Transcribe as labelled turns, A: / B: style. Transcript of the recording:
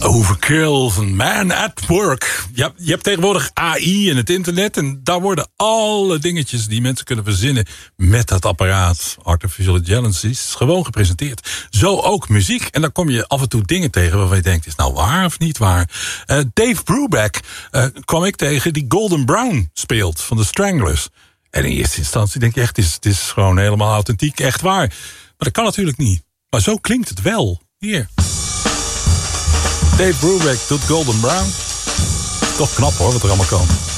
A: Overkill van Man at Work. Ja, je hebt tegenwoordig AI en het internet. En daar worden alle dingetjes die mensen kunnen verzinnen met dat apparaat. Artificial Intelligence is gewoon gepresenteerd. Zo ook muziek. En dan kom je af en toe dingen tegen waarvan je denkt, is nou waar of niet waar? Dave Brubeck kwam ik tegen die Golden Brown speelt van de Stranglers. En in eerste instantie denk je echt, het is gewoon helemaal authentiek, echt waar. Maar dat kan natuurlijk niet. Maar zo klinkt het wel. Hier. Dave Brubeck doet Golden Brown. Toch knap hoor, wat er allemaal kan.